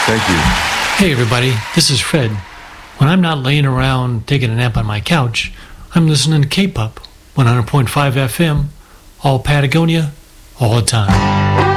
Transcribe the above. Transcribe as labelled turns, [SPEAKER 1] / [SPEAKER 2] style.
[SPEAKER 1] Thank you.
[SPEAKER 2] Hey, everybody, this is Fred. When I'm not laying around taking a nap on my couch, I'm listening to K-Pop, 100.5 FM, all Patagonia, all the time.